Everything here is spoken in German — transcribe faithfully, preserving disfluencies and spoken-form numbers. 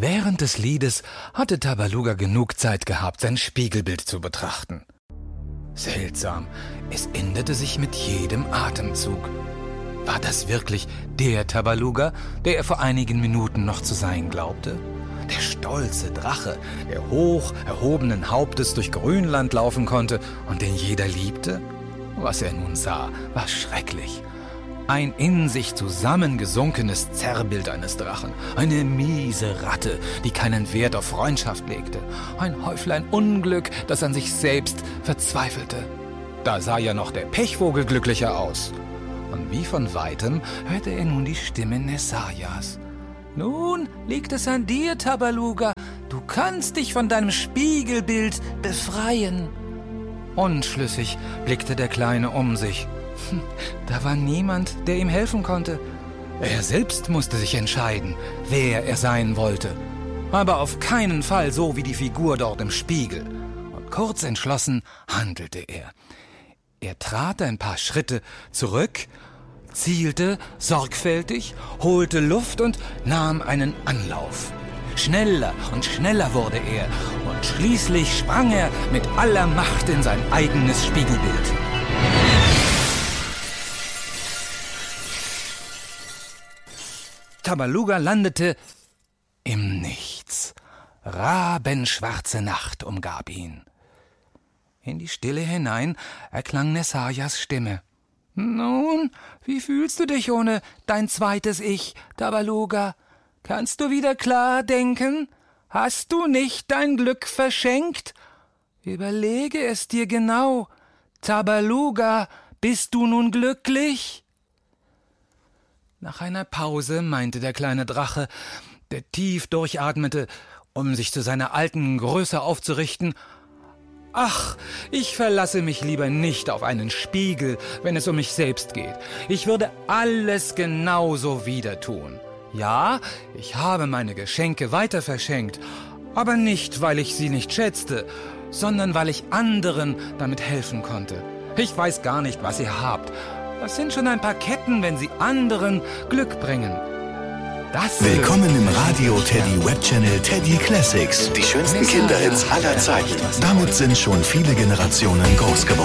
Während des Liedes hatte Tabaluga genug Zeit gehabt, sein Spiegelbild zu betrachten. Seltsam, es änderte sich mit jedem Atemzug. War das wirklich der Tabaluga, der er vor einigen Minuten noch zu sein glaubte? Der stolze Drache, der hoch erhobenen Hauptes durch Grünland laufen konnte und den jeder liebte? Was er nun sah, war schrecklich. Ein in sich zusammengesunkenes Zerrbild eines Drachen, eine miese Ratte, die keinen Wert auf Freundschaft legte, ein Häuflein Unglück, das an sich selbst verzweifelte. Da sah ja noch der Pechvogel glücklicher aus. Und wie von Weitem hörte er nun die Stimme Nessayas. »Nun liegt es an dir, Tabaluga. Du kannst dich von deinem Spiegelbild befreien.« Unschlüssig blickte der Kleine um sich. Da war niemand, der ihm helfen konnte. Er selbst musste sich entscheiden, wer er sein wollte. Aber auf keinen Fall so wie die Figur dort im Spiegel. Und kurz entschlossen handelte er. Er trat ein paar Schritte zurück, zielte sorgfältig, holte Luft und nahm einen Anlauf. Schneller und schneller wurde er und schließlich sprang er mit aller Macht in sein eigenes Spiegelbild. Tabaluga landete im Nichts. Rabenschwarze Nacht umgab ihn. In die Stille hinein erklang Nessayas Stimme. »Nun, wie fühlst du dich ohne dein zweites Ich, Tabaluga? Kannst du wieder klar denken? Hast du nicht dein Glück verschenkt? Überlege es dir genau. Tabaluga, bist du nun glücklich?« Nach einer Pause meinte der kleine Drache, der tief durchatmete, um sich zu seiner alten Größe aufzurichten, »Ach, ich verlasse mich lieber nicht auf einen Spiegel, wenn es um mich selbst geht. Ich würde alles genauso wieder tun. Ja, ich habe meine Geschenke weiter verschenkt, aber nicht, weil ich sie nicht schätzte, sondern weil ich anderen damit helfen konnte. Ich weiß gar nicht, was ihr habt. Das sind schon ein paar Ketten, wenn sie anderen Glück bringen. Das Willkommen im Radio Teddy Webchannel Teddy Classics. Die schönsten Kinderhits aller Zeiten. Damit sind schon viele Generationen groß geworden.